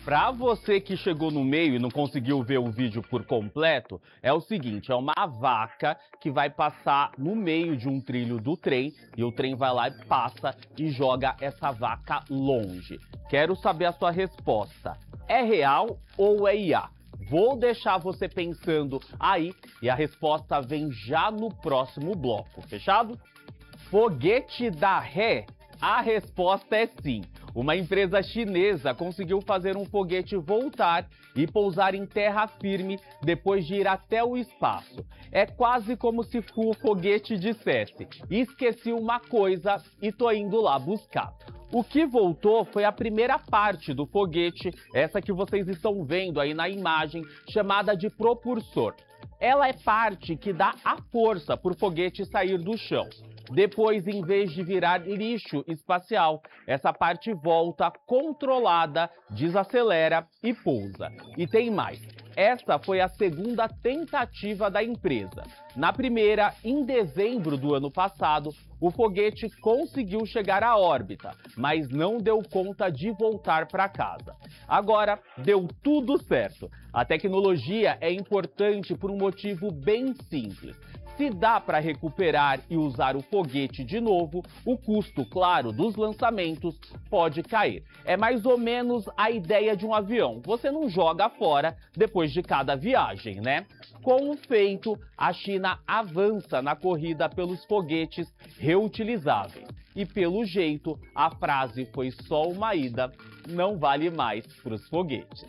Para você que chegou no meio e não conseguiu ver o vídeo por completo, é o seguinte, é uma vaca que vai passar no meio de um trilho do trem e o trem vai lá e passa e joga essa vaca longe. Quero saber a sua resposta. É real ou é IA? Vou deixar você pensando aí e a resposta vem já no próximo bloco, fechado? Foguete da ré? A resposta é sim. Uma empresa chinesa conseguiu fazer um foguete voltar e pousar em terra firme depois de ir até o espaço. É quase como se o foguete dissesse: esqueci uma coisa e tô indo lá buscar. O que voltou foi a primeira parte do foguete, essa que vocês estão vendo aí na imagem, chamada de propulsor. Ela é parte que dá a força para o foguete sair do chão. Depois, em vez de virar lixo espacial, essa parte volta controlada, desacelera e pousa. E tem mais. Essa foi a segunda tentativa da empresa. Na primeira, em dezembro do ano passado, o foguete conseguiu chegar à órbita, mas não deu conta de voltar para casa. Agora, deu tudo certo. A tecnologia é importante por um motivo bem simples. Se dá para recuperar e usar o foguete de novo, o custo, claro, dos lançamentos pode cair. É mais ou menos a ideia de um avião. Você não joga fora depois de cada viagem, né? Com o feito, a China avança na corrida pelos foguetes reutilizáveis. E pelo jeito, a frase foi só uma ida, não vale mais para os foguetes.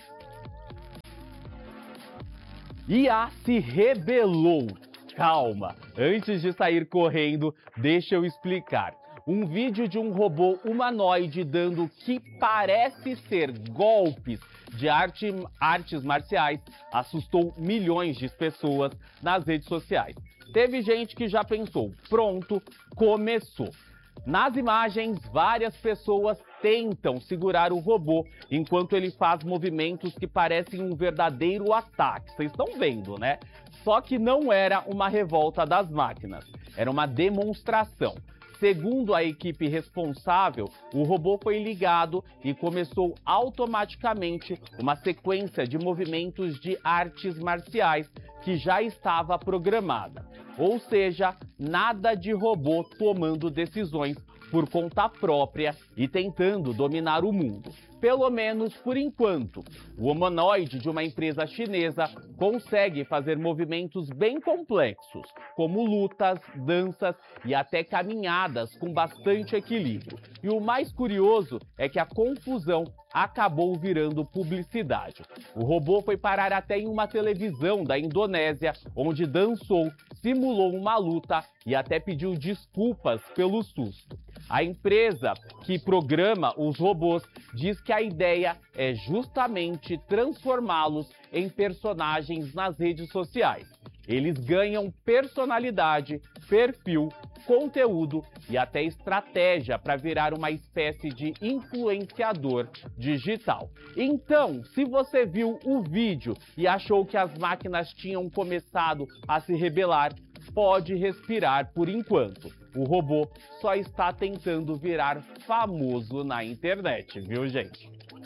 IA se rebelou. Calma, antes de sair correndo, deixa eu explicar. Um vídeo de um robô humanoide dando o que parece ser golpes de artes marciais assustou milhões de pessoas nas redes sociais. Teve gente que já pensou, pronto, começou. Nas imagens, várias pessoas tentam segurar o robô enquanto ele faz movimentos que parecem um verdadeiro ataque. Vocês estão vendo, né? Só que não era uma revolta das máquinas, era uma demonstração. Segundo a equipe responsável, o robô foi ligado e começou automaticamente uma sequência de movimentos de artes marciais que já estava programada. Ou seja, nada de robô tomando decisões por conta própria e tentando dominar o mundo. Pelo menos por enquanto. O humanoide de uma empresa chinesa consegue fazer movimentos bem complexos, como lutas, danças e até caminhadas com bastante equilíbrio. E o mais curioso é que a confusão acabou virando publicidade. O robô foi parar até em uma televisão da Indonésia, onde dançou, simulou uma luta e até pediu desculpas pelo susto. A empresa que programa os robôs diz que a ideia é justamente transformá-los em personagens nas redes sociais. Eles ganham personalidade, perfil, conteúdo e até estratégia para virar uma espécie de influenciador digital. Então, se você viu o vídeo e achou que as máquinas tinham começado a se rebelar, pode respirar por enquanto. O robô só está tentando virar famoso na internet, viu, gente?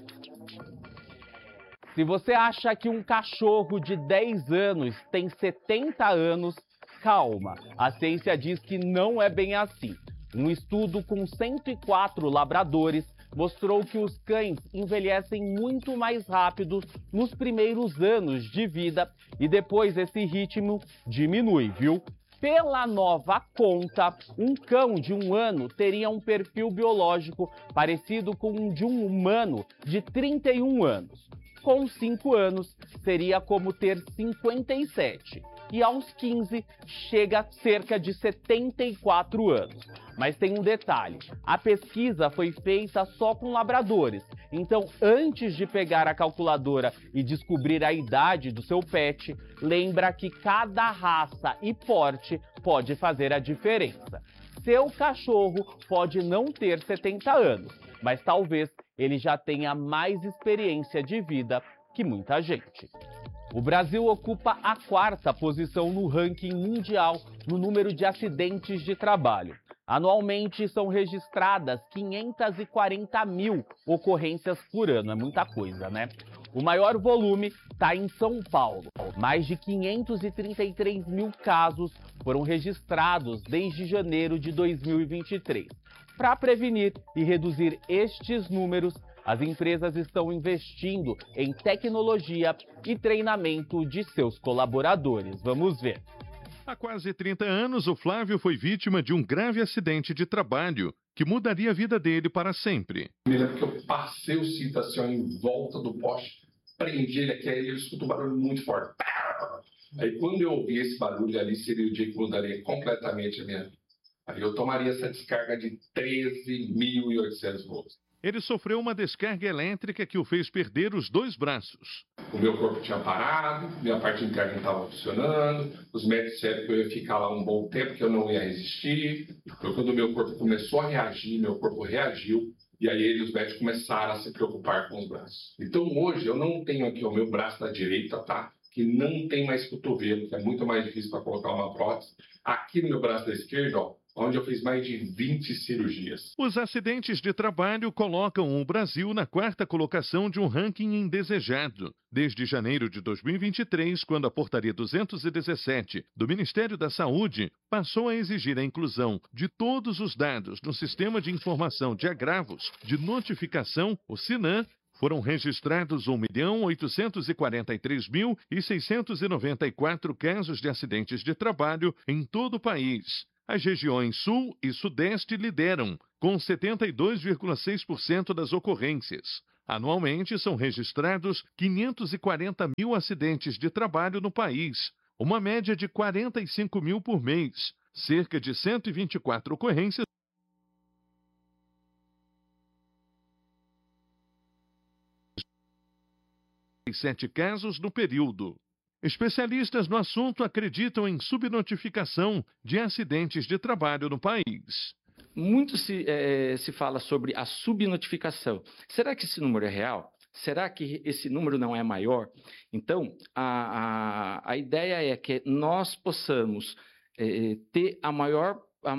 Se você acha que um cachorro de 10 anos tem 70 anos, calma. A ciência diz que não é bem assim. Um estudo com 104 labradores mostrou que os cães envelhecem muito mais rápido nos primeiros anos de vida e depois esse ritmo diminui, viu? Pela nova conta, um cão de 1 ano teria um perfil biológico parecido com o de um humano de 31 anos. Com 5 anos, seria como ter 57. E aos 15, chega a cerca de 74 anos. Mas tem um detalhe, a pesquisa foi feita só com labradores. Então, antes de pegar a calculadora e descobrir a idade do seu pet, lembra que cada raça e porte pode fazer a diferença. Seu cachorro pode não ter 70 anos, mas talvez ele já tenha mais experiência de vida que muita gente. O Brasil ocupa a 4ª posição no ranking mundial no número de acidentes de trabalho. Anualmente são registradas 540 mil ocorrências por ano, é muita coisa, né? O maior volume está em São Paulo. Mais de 533 mil casos foram registrados desde janeiro de 2023. Para prevenir e reduzir estes números, as empresas estão investindo em tecnologia e treinamento de seus colaboradores. Vamos ver. Há quase 30 anos, o Flávio foi vítima de um grave acidente de trabalho que mudaria a vida dele para sempre. Me lembro que eu passei o cinto assim, ó, em volta do poste, prendi ele aqui, aí eu escuto um barulho muito forte. Aí quando eu ouvi esse barulho ali, seria o dia que mudaria completamente a minha vida. Aí eu tomaria essa descarga de 13.800 volts. Ele sofreu uma descarga elétrica que o fez perder os 2 braços. O meu corpo tinha parado, minha parte interna não estava funcionando, os médicos disseram que eu ia ficar lá um bom tempo, que eu não ia resistir. Foi quando o meu corpo começou a reagir, meu corpo reagiu, e aí os médicos começaram a se preocupar com os braços. Então hoje eu não tenho aqui o meu braço da direita, tá? Que não tem mais cotovelo, que é muito mais difícil para colocar uma prótese. Aqui no meu braço da esquerda, ó, onde eu fiz mais de 20 cirurgias. Os acidentes de trabalho colocam o Brasil na 4ª colocação de um ranking indesejado. Desde janeiro de 2023, quando a Portaria 217 do Ministério da Saúde passou a exigir a inclusão de todos os dados no Sistema de Informação de Agravos de Notificação, o SINAM, foram registrados 1.843.694 casos de acidentes de trabalho em todo o país. As regiões Sul e Sudeste lideram, com 72,6% das ocorrências. Anualmente são registrados 540 mil acidentes de trabalho no país, uma média de 45 mil por mês, cerca de 124 ocorrências. E 7 casos no período. Especialistas no assunto acreditam em subnotificação de acidentes de trabalho no país. Muito se fala sobre a subnotificação. Será que esse número é real? Será que esse número não é maior? Então, a ideia é que nós possamos ter a maior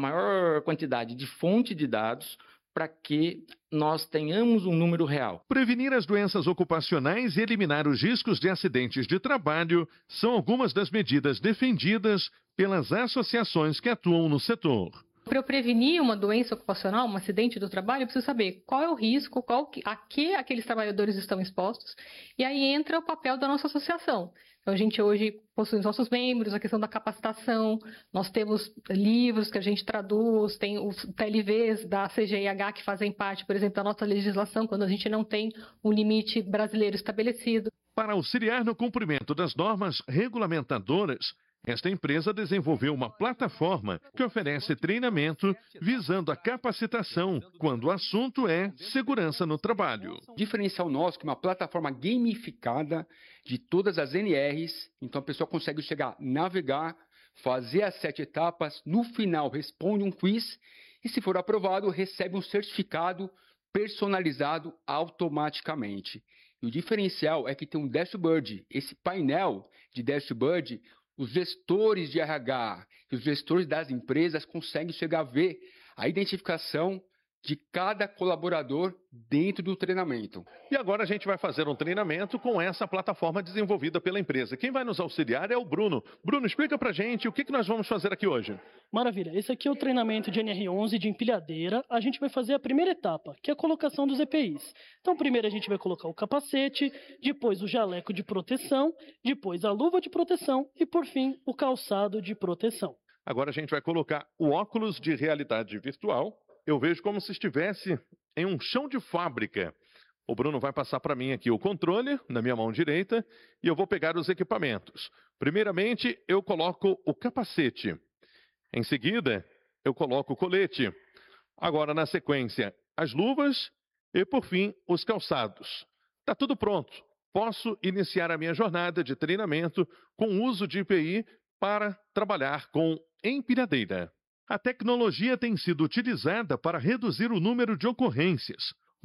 quantidade de fonte de dados para que nós tenhamos um número real. Prevenir as doenças ocupacionais e eliminar os riscos de acidentes de trabalho são algumas das medidas defendidas pelas associações que atuam no setor. Para eu prevenir uma doença ocupacional, um acidente do trabalho, eu preciso saber qual é o risco, a que aqueles trabalhadores estão expostos, e aí entra o papel da nossa associação. Então, a gente hoje possui os nossos membros, a questão da capacitação, nós temos livros que a gente traduz, tem os TLVs da CGIH que fazem parte, por exemplo, da nossa legislação, quando a gente não tem um limite brasileiro estabelecido. Para auxiliar no cumprimento das normas regulamentadoras, esta empresa desenvolveu uma plataforma que oferece treinamento visando a capacitação quando o assunto é segurança no trabalho. Diferencial nosso que é uma plataforma gamificada de todas as NRs, então a pessoa consegue chegar, navegar, fazer as 7 etapas, no final responde um quiz e se for aprovado recebe um certificado personalizado automaticamente. E o diferencial é que tem um dashboard, esse painel de dashboard. Os gestores de RH e os gestores das empresas conseguem chegar a ver a identificação de cada colaborador dentro do treinamento. E agora a gente vai fazer um treinamento com essa plataforma desenvolvida pela empresa. Quem vai nos auxiliar é o Bruno. Bruno, explica pra gente o que nós vamos fazer aqui hoje. Maravilha, esse aqui é o treinamento de NR11 de empilhadeira. A gente vai fazer a primeira etapa, que é a colocação dos EPIs. Então primeiro a gente vai colocar o capacete, depois o jaleco de proteção, depois a luva de proteção e por fim o calçado de proteção. Agora a gente vai colocar o óculos de realidade virtual. Eu vejo como se estivesse em um chão de fábrica. O Bruno vai passar para mim aqui o controle, na minha mão direita, e eu vou pegar os equipamentos. Primeiramente, eu coloco o capacete. Em seguida, eu coloco o colete. Agora, na sequência, as luvas e, por fim, os calçados. Está tudo pronto. Posso iniciar a minha jornada de treinamento com o uso de EPI para trabalhar com empilhadeira. A tecnologia tem sido utilizada para reduzir o número de ocorrências.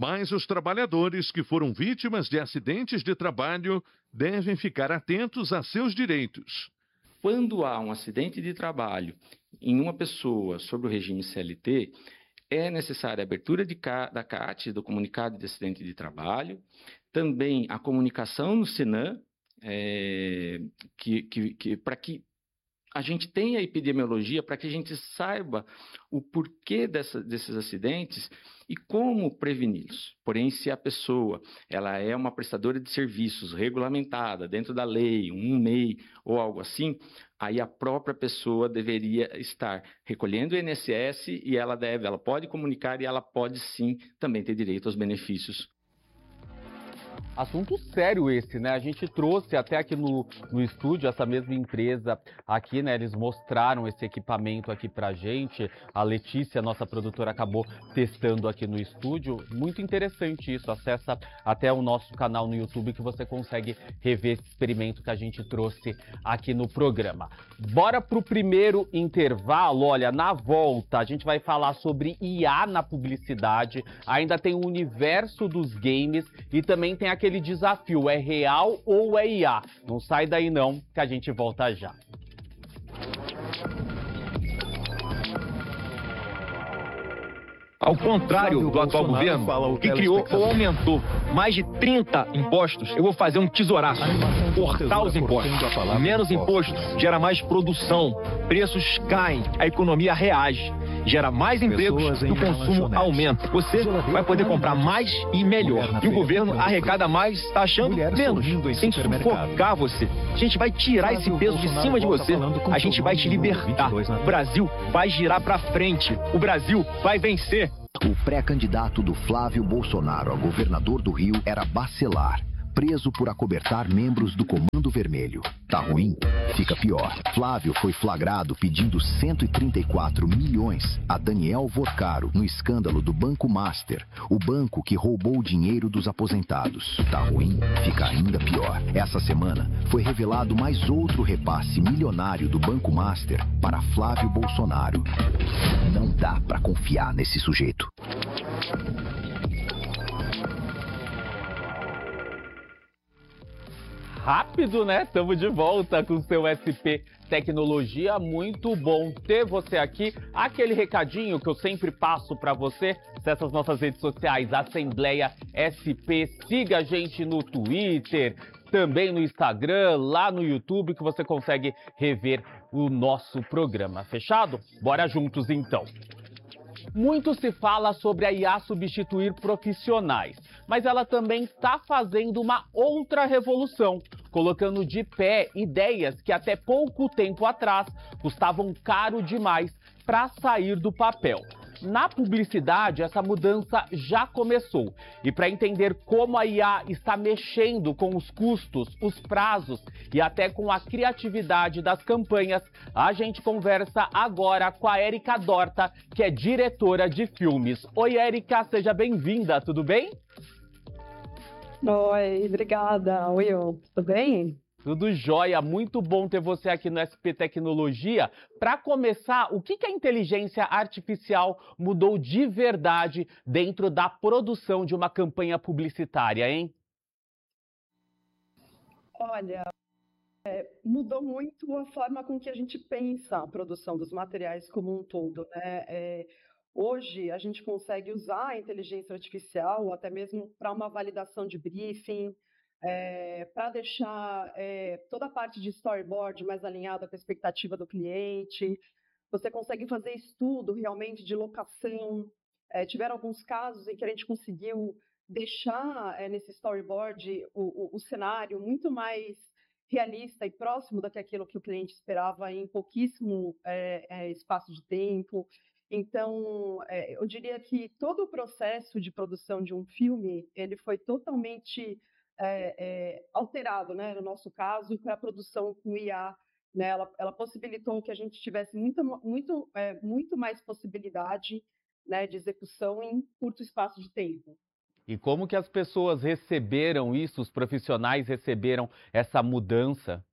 Mas os trabalhadores que foram vítimas de acidentes de trabalho devem ficar atentos a seus direitos. Quando há um acidente de trabalho em uma pessoa sob o regime CLT, é necessária a abertura da CAT, do Comunicado de Acidente de Trabalho, também a comunicação no SINAM, para que a gente tenha a epidemiologia, para que a gente saiba o porquê desses acidentes e como preveni-los. Porém, se a pessoa ela é uma prestadora de serviços regulamentada dentro da lei, um MEI ou algo assim, aí a própria pessoa deveria estar recolhendo o INSS e ela pode comunicar e ela pode sim também ter direito aos benefícios. Assunto sério esse, né? A gente trouxe até aqui no estúdio essa mesma empresa aqui, né? Eles mostraram esse equipamento aqui pra gente. A Letícia, nossa produtora, acabou testando aqui no estúdio. Muito interessante isso. Acessa até o nosso canal no YouTube que você consegue rever esse experimento que a gente trouxe aqui no programa. Bora pro primeiro intervalo. Olha, na volta a gente vai falar sobre IA na publicidade. Ainda tem o universo dos games e também tem aquele desafio, é real ou é IA? Não sai daí não, que a gente volta já. Ao contrário do atual governo, que criou ou aumentou mais de 30 impostos, eu vou fazer um tesouraço, cortar os impostos. Menos imposto gera mais produção, preços caem, a economia reage, gera mais empregos e o consumo aumenta. Você vai poder comprar mais e melhor. E o governo arrecada mais, taxando menos, sem sufocar você. A gente vai tirar esse peso de cima de você, a gente vai te libertar. O Brasil vai girar pra frente, o Brasil vai vencer. O pré-candidato do Flávio Bolsonaro a governador do Rio era Bacelar, preso por acobertar membros do Comando Vermelho. Tá ruim? Fica pior. Flávio foi flagrado pedindo 134 milhões a Daniel Vorcaro no escândalo do Banco Master, o banco que roubou o dinheiro dos aposentados. Tá ruim? Fica ainda pior. Essa semana foi revelado mais outro repasse milionário do Banco Master para Flávio Bolsonaro. Não dá pra confiar nesse sujeito. Rápido, né? Estamos de volta com o seu SP Tecnologia. Muito bom ter você aqui. Aquele recadinho que eu sempre passo para você, essas nossas redes sociais, Assembleia SP. Siga a gente no Twitter, também no Instagram, lá no YouTube, que você consegue rever o nosso programa. Fechado? Bora juntos, então. Muito se fala sobre a IA substituir profissionais, mas ela também está fazendo uma outra revolução, colocando de pé ideias que até pouco tempo atrás custavam caro demais para sair do papel. Na publicidade, essa mudança já começou. E para entender como a IA está mexendo com os custos, os prazos e até com a criatividade das campanhas, a gente conversa agora com a Érica Dorta, que é diretora de filmes. Oi, Érica, seja bem-vinda, tudo bem? Oi, obrigada, Will. Tudo bem? Tudo jóia, muito bom ter você aqui no SP Tecnologia. Para começar, o que a inteligência artificial mudou de verdade dentro da produção de uma campanha publicitária, hein? Olha, mudou muito a forma com que a gente pensa a produção dos materiais como um todo, né? Hoje, a gente consegue usar a inteligência artificial até mesmo para uma validação de briefing, para deixar toda a parte de storyboard mais alinhada com a expectativa do cliente. Você consegue fazer estudo realmente de locação. Tiveram alguns casos em que a gente conseguiu deixar nesse storyboard o cenário muito mais realista e próximo daquilo que o cliente esperava em pouquíssimo espaço de tempo. Então, eu diria que todo o processo de produção de um filme, ele foi totalmente alterado, né, no nosso caso, para a produção com IA, né, ela possibilitou que a gente tivesse muito mais possibilidade, né, de execução em curto espaço de tempo. E como que as pessoas receberam isso, os profissionais receberam essa mudança?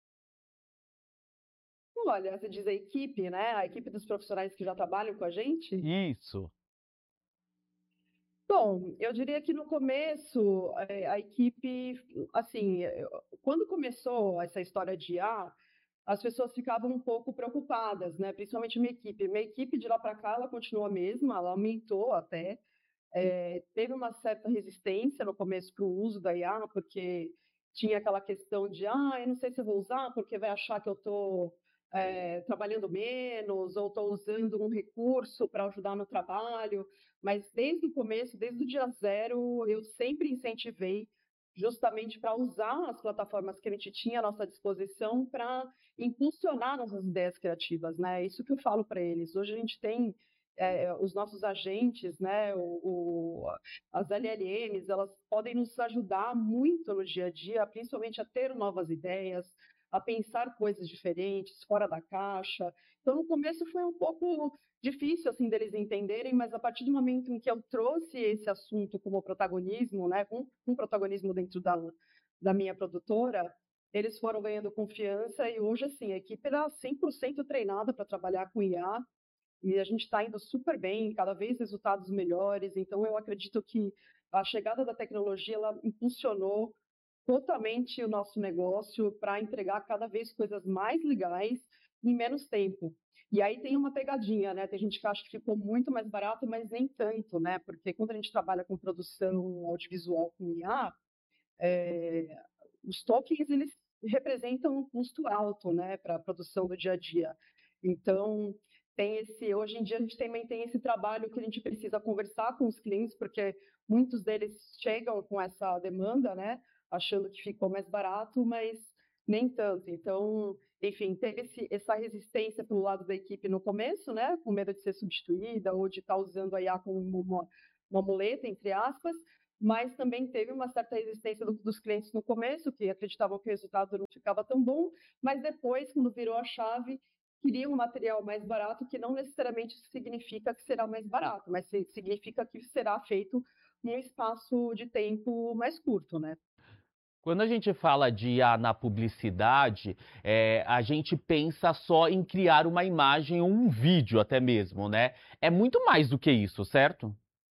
Olha, você diz a equipe, né, a equipe dos profissionais que já trabalham com a gente? Isso. Bom, eu diria que no começo a equipe, assim, quando começou essa história de IA, as pessoas ficavam um pouco preocupadas, né? Principalmente minha equipe. Minha equipe de lá para cá, ela continua a mesma, ela aumentou até. Teve uma certa resistência no começo para o uso da IA, porque tinha aquela questão de, eu não sei se eu vou usar, porque vai achar que eu estou trabalhando menos, ou estou usando um recurso para ajudar no trabalho. Mas desde o começo, desde o dia zero, eu sempre incentivei justamente para usar as plataformas que a gente tinha à nossa disposição para impulsionar nossas ideias criativas, né? É isso que eu falo para eles. Hoje a gente tem os nossos agentes, né, as LLMs, elas podem nos ajudar muito no dia a dia, principalmente a ter novas ideias, a pensar coisas diferentes, fora da caixa. Então, no começo foi um pouco difícil assim deles entenderem, mas a partir do momento em que eu trouxe esse assunto como protagonismo, né, com protagonismo dentro da minha produtora, eles foram ganhando confiança e hoje, assim, a equipe era 100% treinada para trabalhar com IA, e a gente está indo super bem, cada vez resultados melhores. Então, eu acredito que a chegada da tecnologia ela impulsionou totalmente o nosso negócio para entregar cada vez coisas mais legais em menos tempo. E aí tem uma pegadinha, né? Tem gente que acha que ficou muito mais barato, mas nem tanto, né? Porque quando a gente trabalha com produção audiovisual com IA, os tokens eles representam um custo alto, né, para a produção do dia a dia. Então, hoje em dia a gente também tem esse trabalho que a gente precisa conversar com os clientes, porque muitos deles chegam com essa demanda, né, achando que ficou mais barato, mas nem tanto. Então, enfim, teve essa resistência pelo lado da equipe no começo, né, com medo de ser substituída ou de estar usando a IA como uma muleta, entre aspas, mas também teve uma certa resistência dos clientes no começo, que acreditavam que o resultado não ficava tão bom, mas depois, quando virou a chave, queriam um material mais barato, que não necessariamente significa que será mais barato, mas significa que será feito num espaço de tempo mais curto, né? Quando a gente fala de IA na publicidade, a gente pensa só em criar uma imagem ou um vídeo até mesmo, né? É muito mais do que isso, certo?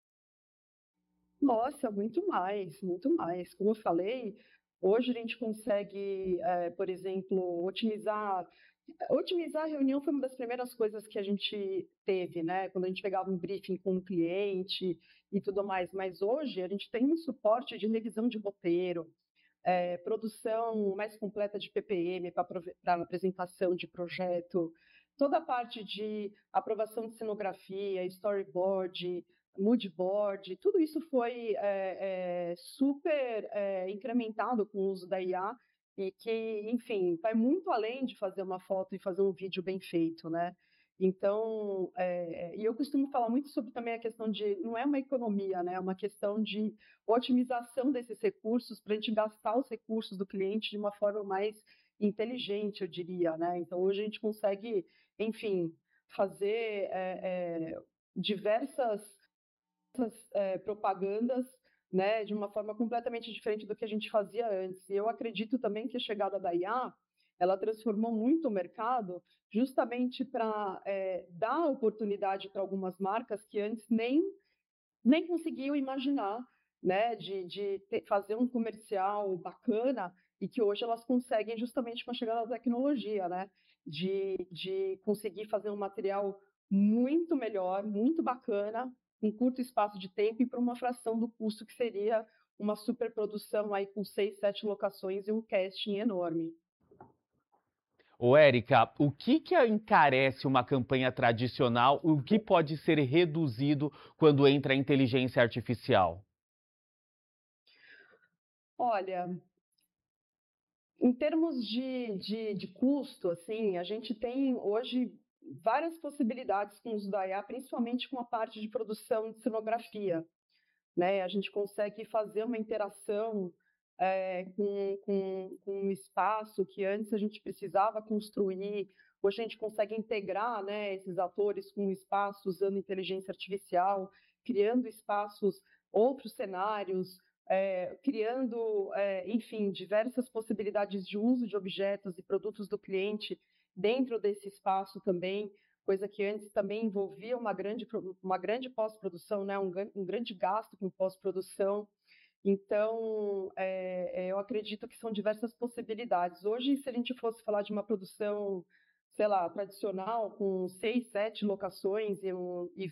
Nossa, muito mais, muito mais. Como eu falei, hoje a gente consegue, por exemplo, otimizar a reunião foi uma das primeiras coisas que a gente teve, né? Quando a gente pegava um briefing com o cliente e tudo mais. Mas hoje a gente tem um suporte de revisão de roteiro, produção mais completa de PPM para apresentação de projeto, toda a parte de aprovação de cenografia, storyboard, mood board, tudo isso foi super incrementado com o uso da IA e que, enfim, vai muito além de fazer uma foto e fazer um vídeo bem feito, né? Então, e eu costumo falar muito sobre também a questão de, não é uma economia, né? É uma questão de otimização desses recursos para a gente gastar os recursos do cliente de uma forma mais inteligente, eu diria, né? Então, hoje a gente consegue, enfim, fazer diversas propagandas, né, de uma forma completamente diferente do que a gente fazia antes. E eu acredito também que a chegada da IA, ela transformou muito o mercado, justamente para dar oportunidade para algumas marcas que antes nem conseguiam imaginar, né, de fazer um comercial bacana e que hoje elas conseguem justamente com a chegada da tecnologia, né, de conseguir fazer um material muito melhor, muito bacana, em curto espaço de tempo e por uma fração do custo que seria uma superprodução aí com 6, 7 locações e um casting enorme. Ô, Érica, o que encarece uma campanha tradicional? O que pode ser reduzido quando entra a inteligência artificial? Olha, em termos de custo, assim, a gente tem hoje várias possibilidades com o uso da IA, principalmente com a parte de produção de cenografia, né? A gente consegue fazer uma interação com um espaço que antes a gente precisava construir. Hoje a gente consegue integrar, né, esses atores com o espaço usando inteligência artificial, criando espaços, outros cenários, criando, enfim, diversas possibilidades de uso de objetos e produtos do cliente dentro desse espaço também. coisa que antes também envolvia uma grande pós-produção, né? Um grande gasto com pós-produção. Então, eu acredito que são diversas possibilidades. Hoje, se a gente fosse falar de uma produção, sei lá, tradicional, com 6, 7 locações e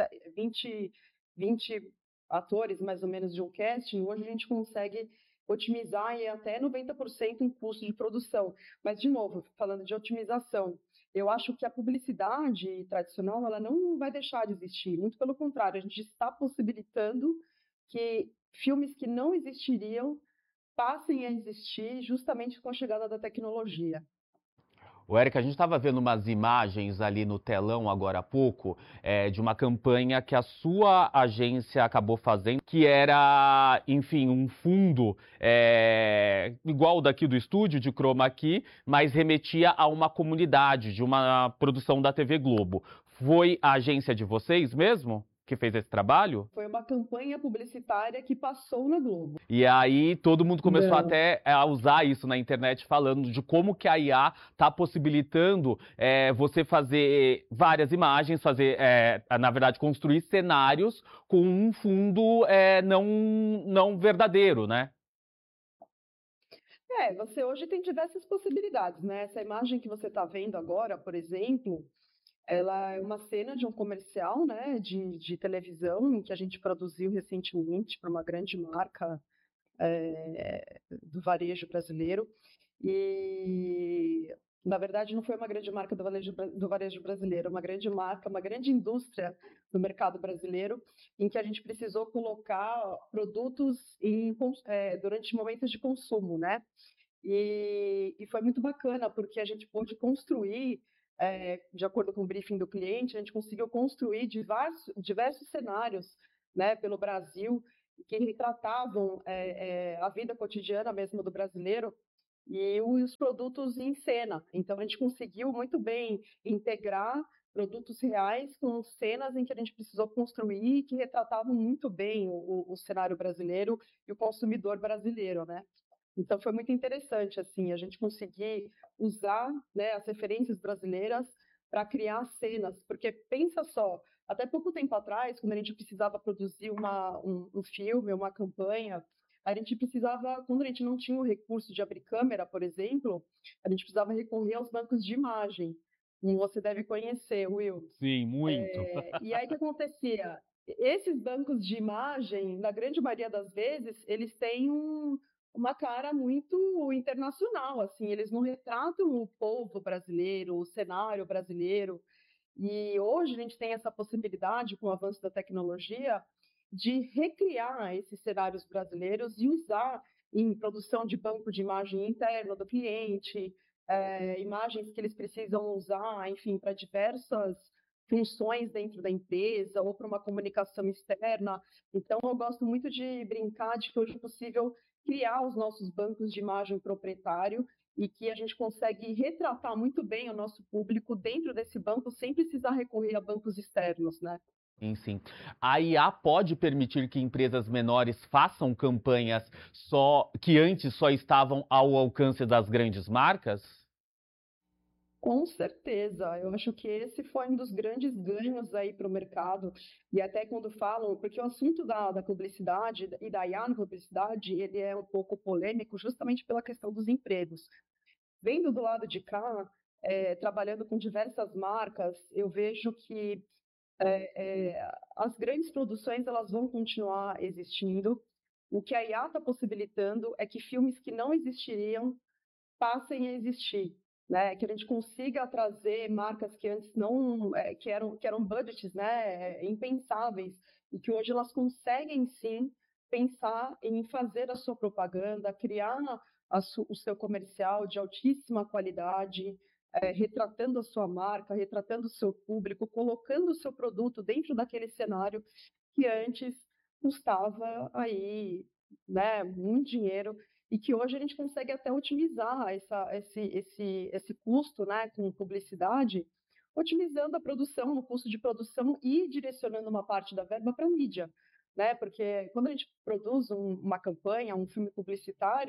20 atores, mais ou menos, de um casting, hoje a gente consegue otimizar em até 90% em custo de produção. Mas, de novo, falando de otimização, eu acho que a publicidade tradicional ela não vai deixar de existir. Muito pelo contrário, a gente está possibilitando que filmes que não existiriam passem a existir justamente com a chegada da tecnologia. O Érica, a gente estava vendo umas imagens ali no telão agora há pouco, de uma campanha que a sua agência acabou fazendo, que era, enfim, um fundo igual o daqui do estúdio, de Chroma Key, mas remetia a uma comunidade, de uma produção da TV Globo. Foi a agência de vocês mesmo que fez esse trabalho? Foi uma campanha publicitária que passou na Globo. E aí todo mundo começou até a usar isso na internet, falando de como que a IA está possibilitando você fazer várias imagens, na verdade, construir cenários com um fundo não verdadeiro, né? Você hoje tem diversas possibilidades, né? Essa imagem que você está vendo agora, por exemplo, ela é uma cena de um comercial, né, de televisão que a gente produziu recentemente para uma grande marca do varejo brasileiro. E, na verdade, não foi uma grande marca do varejo brasileiro, uma grande marca, uma grande indústria do mercado brasileiro, em que a gente precisou colocar produtos durante momentos de consumo, né? E foi muito bacana, porque a gente pôde construir, de acordo com o briefing do cliente, a gente conseguiu construir diversos cenários, né, pelo Brasil, que retratavam a vida cotidiana mesmo do brasileiro e os produtos em cena. Então, a gente conseguiu muito bem integrar produtos reais com cenas em que a gente precisou construir que retratavam muito bem o cenário brasileiro e o consumidor brasileiro, né? Então, foi muito interessante, assim, a gente conseguir usar, né, as referências brasileiras para criar cenas, porque pensa só, até pouco tempo atrás, quando a gente precisava produzir um filme, uma campanha, a gente precisava, quando a gente não tinha o recurso de abrir câmera, por exemplo, a gente precisava recorrer aos bancos de imagem. Você deve conhecer, Will. Sim, muito. E aí o que acontecia? Esses bancos de imagem, na grande maioria das vezes, eles têm uma cara muito internacional, assim, eles não retratam o povo brasileiro, o cenário brasileiro. E hoje a gente tem essa possibilidade, com o avanço da tecnologia, de recriar esses cenários brasileiros e usar em produção de banco de imagem interna do cliente, imagens que eles precisam usar, enfim, para diversas funções dentro da empresa ou para uma comunicação externa. Então, eu gosto muito de brincar de que hoje é possível criar os nossos bancos de imagem proprietário e que a gente consegue retratar muito bem o nosso público dentro desse banco sem precisar recorrer a bancos externos, né? Sim. A IA pode permitir que empresas menores façam campanhas que antes só estavam ao alcance das grandes marcas? Com certeza, eu acho que esse foi um dos grandes ganhos aí para o mercado, e até quando falam, porque o assunto da publicidade e da IA na publicidade, ele é um pouco polêmico justamente pela questão dos empregos. Vendo do lado de cá, trabalhando com diversas marcas, eu vejo que as grandes produções elas vão continuar existindo. O que a IA está possibilitando é que filmes que não existiriam passem a existir, né? Que a gente consiga trazer marcas que antes não, que eram budgets, né, impensáveis, e que hoje elas conseguem sim pensar em fazer a sua propaganda, criar o seu comercial de altíssima qualidade, retratando a sua marca, retratando o seu público, colocando o seu produto dentro daquele cenário que antes custava aí, né, muito dinheiro, e que hoje a gente consegue até otimizar esse custo, né, com publicidade, otimizando a produção, o custo de produção e direcionando uma parte da verba para a mídia, né? Porque quando a gente produz uma campanha, um filme publicitário,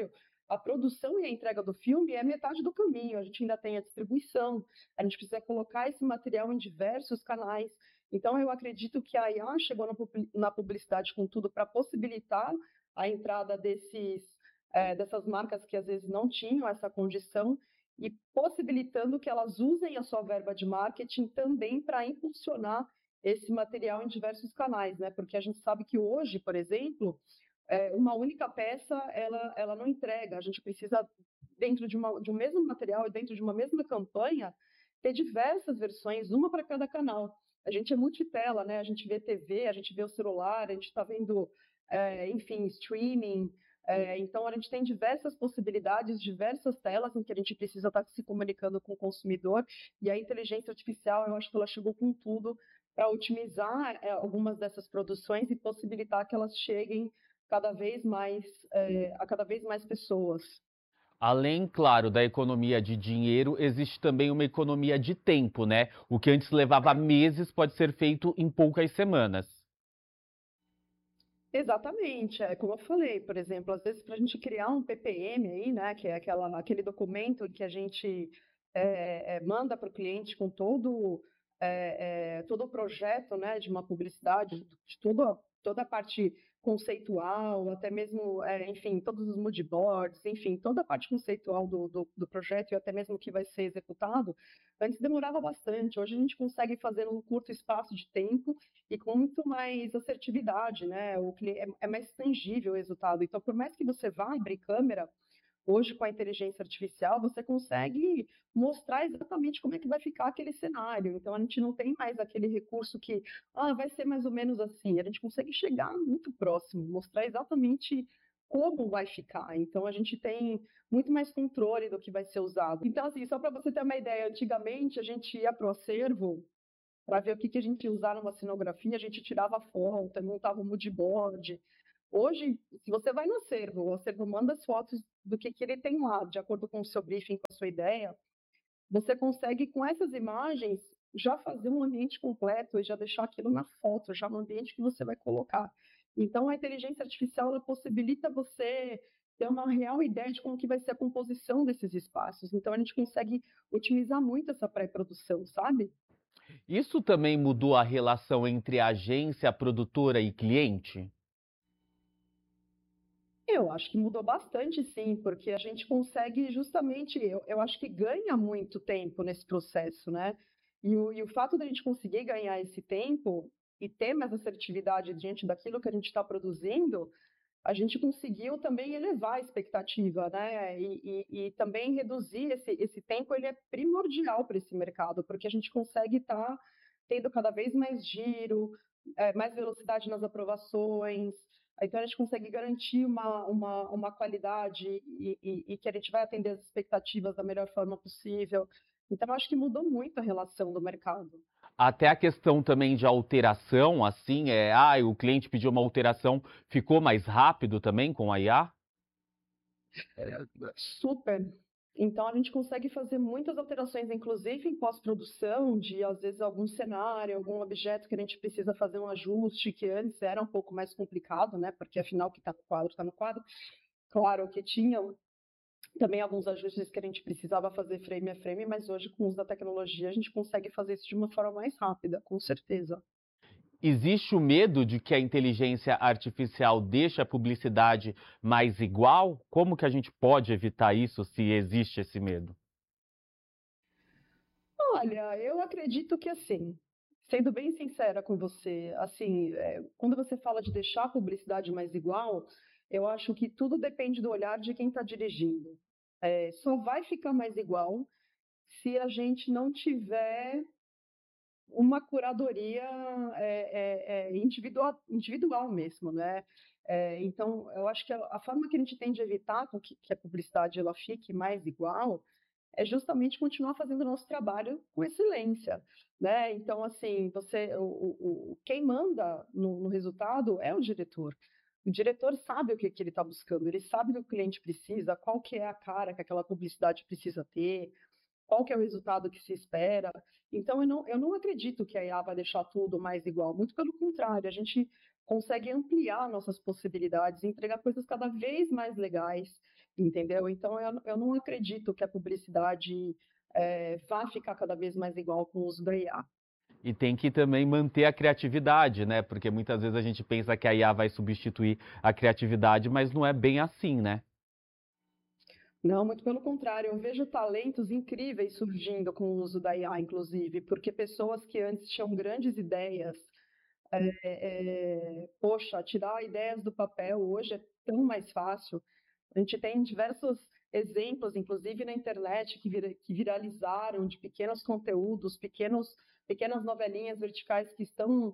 a produção e a entrega do filme é metade do caminho, a gente ainda tem a distribuição, a gente precisa colocar esse material em diversos canais. Então, eu acredito que a IA chegou na publicidade com tudo para possibilitar a entrada dessas marcas que às vezes não tinham essa condição e possibilitando que elas usem a sua verba de marketing também para impulsionar esse material em diversos canais, né? Porque a gente sabe que hoje, por exemplo, uma única peça, ela não entrega. A gente precisa, dentro de um mesmo material e dentro de uma mesma campanha, ter diversas versões, uma para cada canal. A gente é multitela, né? A gente vê TV, a gente vê o celular, a gente está vendo, enfim, streaming. Então, a gente tem diversas possibilidades, diversas telas em que a gente precisa estar se comunicando com o consumidor. E a inteligência artificial, eu acho que ela chegou com tudo para otimizar algumas dessas produções e possibilitar que elas cheguem cada vez mais a cada vez mais pessoas. Além, claro, da economia de dinheiro, existe também uma economia de tempo, né? O que antes levava meses pode ser feito em poucas semanas. Exatamente, como eu falei, por exemplo, às vezes para a gente criar um PPM aí, né, que é aquele documento que a gente manda para o cliente com todo o projeto, né, de uma publicidade, de toda a parte conceitual, até mesmo, enfim, todos os mood boards, enfim, toda a parte conceitual do projeto e até mesmo o que vai ser executado, antes demorava bastante. Hoje a gente consegue fazer num curto espaço de tempo e com muito mais assertividade, né? É mais tangível o resultado. Então, por mais que você vá abrir câmera, hoje, com a inteligência artificial, você consegue mostrar exatamente como é que vai ficar aquele cenário. Então, a gente não tem mais aquele recurso que vai ser mais ou menos assim. A gente consegue chegar muito próximo, mostrar exatamente como vai ficar. Então, a gente tem muito mais controle do que vai ser usado. Então, assim, só para você ter uma ideia, antigamente a gente ia para o acervo para ver o que a gente ia usar numa cenografia, a gente tirava foto, montava um mood board. Hoje, se você vai no acervo, o acervo manda as fotos do que ele tem lá, de acordo com o seu briefing, com a sua ideia, você consegue, com essas imagens, já fazer um ambiente completo e já deixar aquilo na foto, já no ambiente que você vai colocar. Então, a inteligência artificial ela possibilita você ter uma real ideia de como que vai ser a composição desses espaços. Então, a gente consegue otimizar muito essa pré-produção, sabe? Isso também mudou a relação entre agência, produtora e cliente? Eu acho que mudou bastante, sim, porque a gente consegue justamente, eu acho que ganha muito tempo nesse processo, né? E o fato da gente conseguir ganhar esse tempo e ter mais assertividade diante daquilo que a gente está produzindo, a gente conseguiu também elevar a expectativa, né? E também reduzir esse tempo, ele é primordial para esse mercado, porque a gente consegue estar tendo cada vez mais giro, mais velocidade nas aprovações. Então, a gente consegue garantir uma qualidade e que a gente vai atender as expectativas da melhor forma possível. Então, eu acho que mudou muito a relação do mercado. Até a questão também de alteração, assim, o cliente pediu uma alteração, ficou mais rápido também com a IA? Super. Então, a gente consegue fazer muitas alterações, inclusive em pós-produção, de, às vezes, algum cenário, algum objeto que a gente precisa fazer um ajuste, que antes era um pouco mais complicado, né? Porque, afinal, o que está no quadro, está no quadro. Claro que tinha também alguns ajustes que a gente precisava fazer frame a frame, mas hoje, com o uso da tecnologia, a gente consegue fazer isso de uma forma mais rápida, com certeza. Existe o medo de que a inteligência artificial deixe a publicidade mais igual? Como que a gente pode evitar isso, se existe esse medo? Olha, eu acredito que assim, sendo bem sincera com você, assim, quando você fala de deixar a publicidade mais igual, eu acho que tudo depende do olhar de quem está dirigindo. Só vai ficar mais igual se a gente não tiver uma curadoria individual mesmo, né? Então, eu acho que a forma que a gente tem de evitar que a publicidade ela fique mais igual é justamente continuar fazendo o nosso trabalho com excelência, né? Então, assim, quem manda no resultado é o diretor. O diretor sabe o que ele está buscando, ele sabe o que o cliente precisa, qual que é a cara que aquela publicidade precisa ter, qual que é o resultado que se espera. Então, eu não acredito que a IA vai deixar tudo mais igual. Muito pelo contrário, a gente consegue ampliar nossas possibilidades, entregar coisas cada vez mais legais. entendeu? Então, eu não acredito que a publicidade vá ficar cada vez mais igual com o uso da IA. E tem que também manter a criatividade, né? Porque muitas vezes a gente pensa que a IA vai substituir a criatividade, mas não é bem assim, né? Não, muito pelo contrário, eu vejo talentos incríveis surgindo com o uso da IA, inclusive, porque pessoas que antes tinham grandes ideias, poxa, tirar ideias do papel hoje é tão mais fácil. A gente tem diversos exemplos, inclusive na internet, que viralizaram de pequenos conteúdos, pequenas novelinhas verticais que estão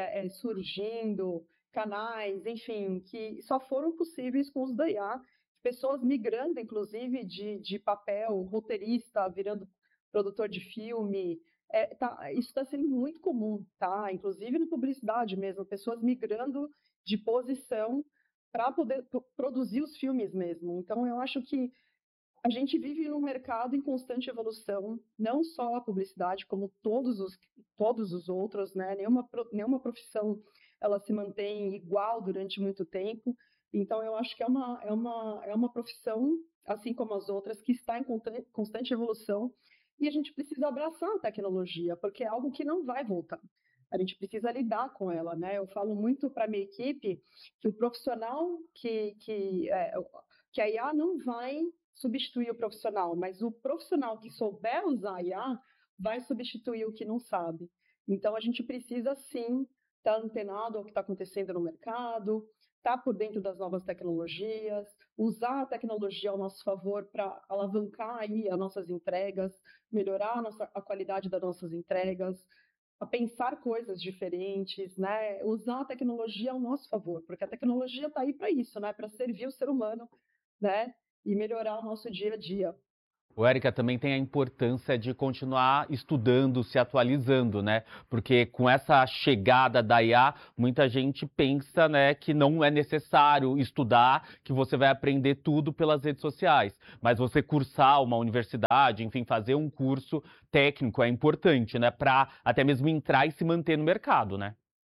surgindo, canais, enfim, que só foram possíveis com o uso da IA. Pessoas migrando, inclusive, de papel, roteirista, virando produtor de filme. Isso está sendo muito comum, tá? Inclusive na publicidade mesmo, pessoas migrando de posição para poder produzir os filmes mesmo. Então, eu acho que a gente vive num mercado em constante evolução, não só a publicidade, como todos os outros, né? Nenhuma profissão ela se mantém igual durante muito tempo. Então, eu acho que é uma profissão, assim como as outras, que está em constante evolução, e a gente precisa abraçar a tecnologia, porque é algo que não vai voltar. A gente precisa lidar com ela, né? Eu falo muito para a minha equipe que o profissional que a IA não vai substituir o profissional, mas o profissional que souber usar a IA vai substituir o que não sabe. Então, a gente precisa, sim, estar antenado ao que está acontecendo no mercado, estar por dentro das novas tecnologias, usar a tecnologia ao nosso favor para alavancar aí as nossas entregas, melhorar a qualidade das nossas entregas, a pensar coisas diferentes, né? Usar a tecnologia ao nosso favor, porque a tecnologia está aí para isso, né? Para servir o ser humano, né? E melhorar o nosso dia a dia. O Érica, também tem a importância de continuar estudando, se atualizando, né? Porque com essa chegada da IA, muita gente pensa, né, que não é necessário estudar, que você vai aprender tudo pelas redes sociais. Mas você cursar uma universidade, enfim, fazer um curso técnico é importante, né? Para até mesmo entrar e se manter no mercado, né?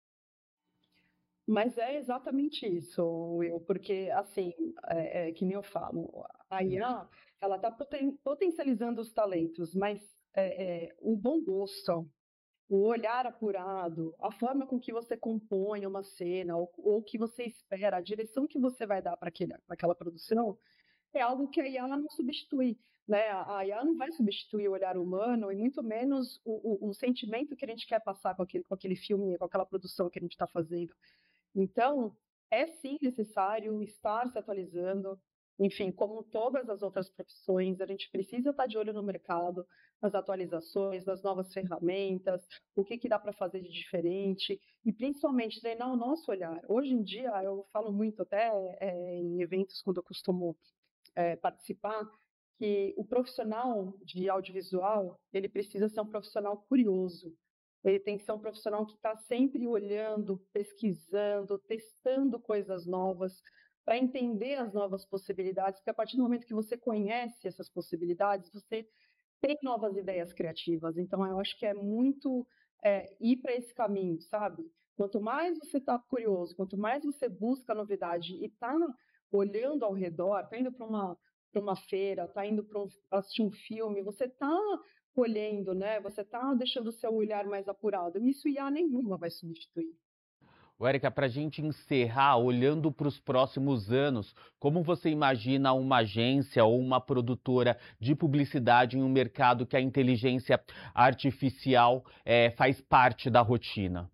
Mas é exatamente isso, Will, porque, assim, que nem eu falo, a IA, ela está potencializando os talentos, mas o bom gosto, o olhar apurado, a forma com que você compõe uma cena, ou o que você espera, a direção que você vai dar para aquela produção, é algo que a IA não substitui. Né? A IA não vai substituir o olhar humano e muito menos o sentimento que a gente quer passar com aquele filme, com aquela produção que a gente está fazendo. Então, é sim necessário estar se atualizando. Enfim, como todas as outras profissões, a gente precisa estar de olho no mercado, nas atualizações, nas novas ferramentas, o que dá para fazer de diferente e principalmente treinar o nosso olhar. Hoje em dia, eu falo muito até em eventos quando eu costumo participar, que o profissional de audiovisual, ele precisa ser um profissional curioso. Ele tem que ser um profissional que está sempre olhando, pesquisando, testando coisas novas, para entender as novas possibilidades, porque a partir do momento que você conhece essas possibilidades, você tem novas ideias criativas. Então, eu acho que é muito ir para esse caminho, sabe? Quanto mais você está curioso, quanto mais você busca novidade e está olhando ao redor, está indo para uma feira, está indo para assistir um filme, você está colhendo, né? Você está deixando o seu olhar mais apurado. Isso IA nenhuma vai substituir. Érica, para a gente encerrar, olhando para os próximos anos, como você imagina uma agência ou uma produtora de publicidade em um mercado que a inteligência artificial faz parte da rotina?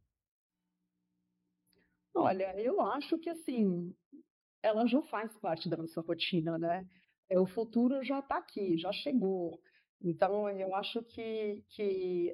Olha, eu acho que assim, ela já faz parte da nossa rotina, né? O futuro já está aqui, já chegou. Então, eu acho que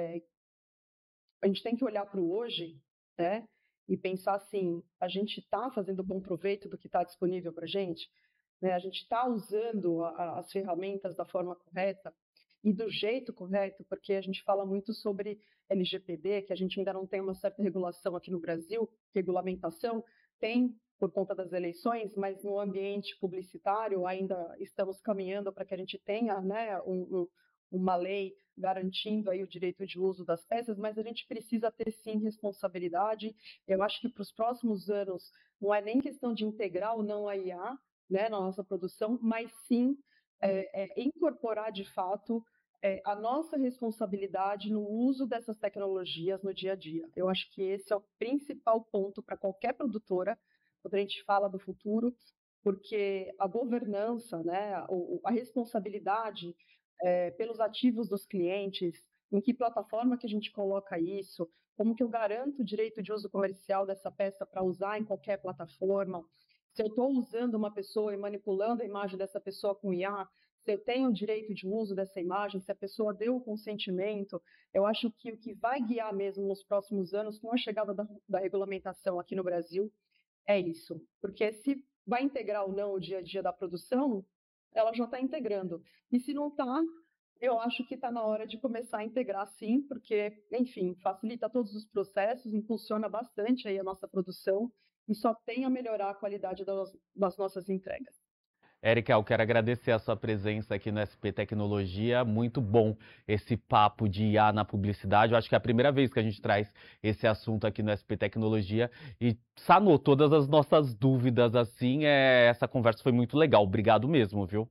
a gente tem que olhar para o hoje, né? E pensar assim, a gente está fazendo bom proveito do que está disponível para a gente, né? A gente está usando as ferramentas da forma correta e do jeito correto, porque a gente fala muito sobre LGPD, que a gente ainda não tem uma certa regulação aqui no Brasil, regulamentação, tem por conta das eleições, mas no ambiente publicitário ainda estamos caminhando para que a gente tenha, né, uma lei garantindo aí o direito de uso das peças, mas a gente precisa ter sim responsabilidade. Eu acho que para os próximos anos não é nem questão de integrar ou não a IA, né, na nossa produção, mas sim incorporar de fato a nossa responsabilidade no uso dessas tecnologias no dia a dia. Eu acho que esse é o principal ponto para qualquer produtora, quando a gente fala do futuro, porque a governança, né, a responsabilidade pelos ativos dos clientes, em que plataforma que a gente coloca isso, como que eu garanto o direito de uso comercial dessa peça para usar em qualquer plataforma, se eu estou usando uma pessoa e manipulando a imagem dessa pessoa com IA, se eu tenho o direito de uso dessa imagem, se a pessoa deu o consentimento, eu acho que o que vai guiar mesmo nos próximos anos, com a chegada da regulamentação aqui no Brasil, é isso. Porque se vai integrar ou não o dia a dia da produção, ela já está integrando. E se não está, eu acho que está na hora de começar a integrar sim, porque, enfim, facilita todos os processos, impulsiona bastante aí a nossa produção e só tem a melhorar a qualidade das nossas entregas. Érica, eu quero agradecer a sua presença aqui no SP Tecnologia. Muito bom esse papo de IA na publicidade. Eu acho que é a primeira vez que a gente traz esse assunto aqui no SP Tecnologia e sanou todas as nossas dúvidas, assim. Essa conversa foi muito legal. Obrigado mesmo, viu?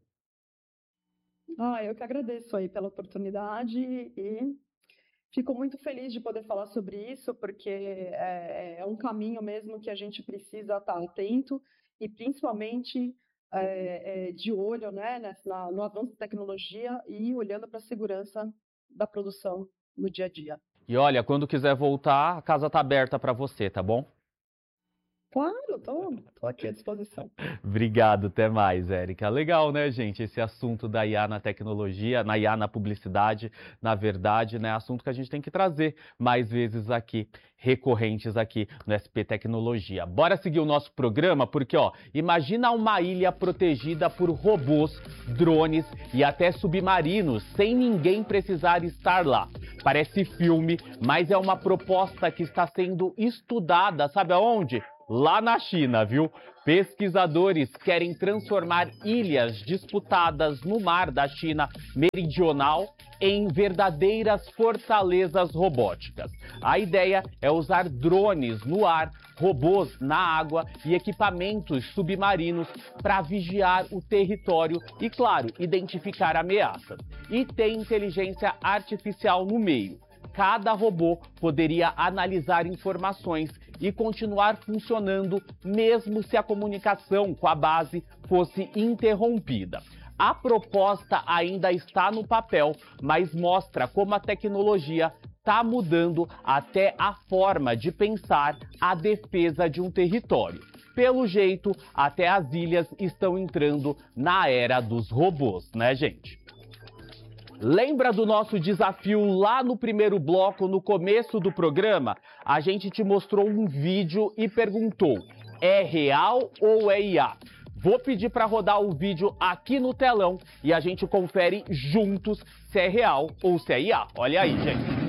Eu que agradeço aí pela oportunidade e fico muito feliz de poder falar sobre isso, porque é um caminho mesmo que a gente precisa estar atento e principalmente de olho, né, no avanço da tecnologia e olhando para a segurança da produção no dia a dia. E olha, quando quiser voltar, a casa está aberta para você, tá bom? Claro, tô aqui à disposição. Obrigado, até mais, Érica. Legal, né, gente? Esse assunto da IA na tecnologia, na IA na publicidade, na verdade, né? Assunto que a gente tem que trazer mais vezes aqui, recorrentes aqui no SP Tecnologia. Bora seguir o nosso programa, porque, ó, imagina uma ilha protegida por robôs, drones e até submarinos, sem ninguém precisar estar lá. Parece filme, mas é uma proposta que está sendo estudada, sabe aonde? Lá na China, viu? Pesquisadores querem transformar ilhas disputadas no mar da China meridional em verdadeiras fortalezas robóticas. A ideia é usar drones no ar, robôs na água e equipamentos submarinos para vigiar o território e, claro, identificar ameaças. E tem inteligência artificial no meio. Cada robô poderia analisar informações e continuar funcionando mesmo se a comunicação com a base fosse interrompida. A proposta ainda está no papel, mas mostra como a tecnologia está mudando até a forma de pensar a defesa de um território. Pelo jeito, até as ilhas estão entrando na era dos robôs, né, gente? Lembra do nosso desafio lá no primeiro bloco, no começo do programa? A gente te mostrou um vídeo e perguntou, é real ou é IA? Vou pedir para rodar o vídeo aqui no telão e a gente confere juntos se é real ou se é IA. Olha aí, gente.